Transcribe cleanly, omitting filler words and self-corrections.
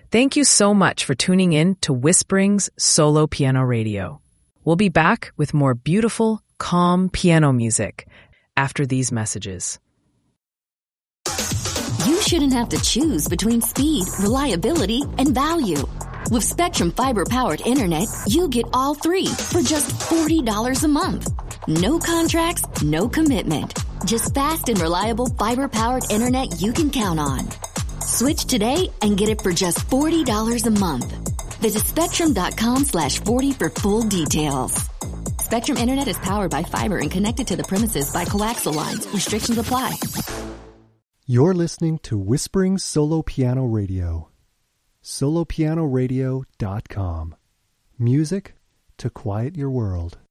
Thank you so much for tuning in to Whispering's Solo Piano Radio. We'll be back with more beautiful, calm piano music after these messages. You shouldn't have to choose between speed, reliability, and value. With Spectrum Fiber-powered internet, you get all three for just $40 a month. No contracts, no commitment. Just fast and reliable fiber-powered internet you can count on. Switch today and get it for just $40 a month. Visit Spectrum.com/40 for full details. Spectrum Internet is powered by fiber and connected to the premises by coaxial lines. Restrictions apply. You're listening to Whispering Solo Piano Radio. solopianoradio.com. Music to quiet your world.